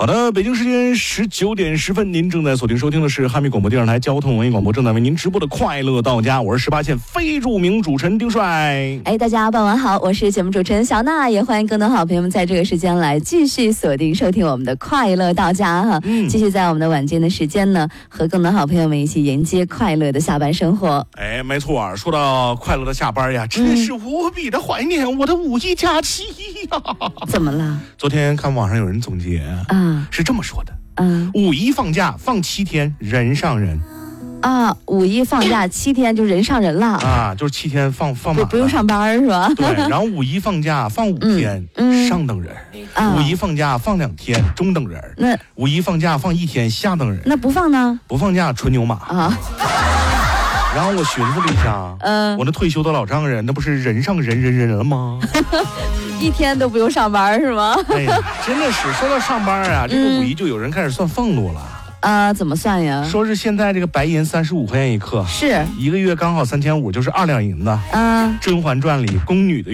好的，北京时间19点10分，您正在锁定收听的是哈密广播电视台交通文艺广播，正在为您直播的快乐到家，我是18线非著名主持人丁帅。 大家傍晚好，我是节目主持人小娜，也欢迎更多好朋友们在这个时间来继续锁定收听我们的快乐到家哈。继续在我们的晚间的时间呢，和更多好朋友们一起迎接快乐的下班生活。 没错，说到快乐的下班呀，真是无比的怀念我的五一假期呀。 怎么了？ 昨天看网上有人总结是这么说的。五一放假放7天，人上人啊！五一放假7天就人上人了啊！就是7天放满， 不用上班是吧？ 对，然后五一放假放5天，上等人；五一放假放2天，中等人； 那五一放假放1天，下等人。 那不放呢？ 不放假纯牛马啊！然后我寻思了一下，我那退休的老丈人，那不是人上人了吗 ？1天都不用上班是吗？ 哎呀，真的是说到上班啊，这个五一就有人开始算俸禄了。 怎么算呀？ 说是现在这个白银35块钱一克， 是1 个月刚好3500，就是2两银子。《甄嬛传》里宫女的